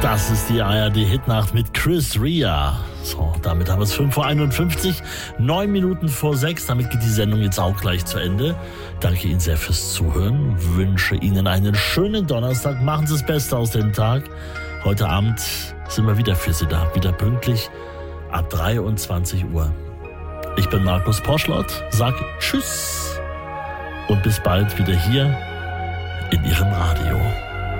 Das ist die ARD-Hitnacht mit Chris Rea. So, damit haben wir es 5:51 Uhr, 9 Minuten vor 6. Damit geht die Sendung jetzt auch gleich zu Ende. Danke Ihnen sehr fürs Zuhören. Wünsche Ihnen einen schönen Donnerstag. Machen Sie das Beste aus dem Tag. Heute Abend sind wir wieder für Sie da. Wieder pünktlich ab 23 Uhr. Ich bin Markus Poschlott. Sag Tschüss. Und bis bald wieder hier in Ihrem Radio.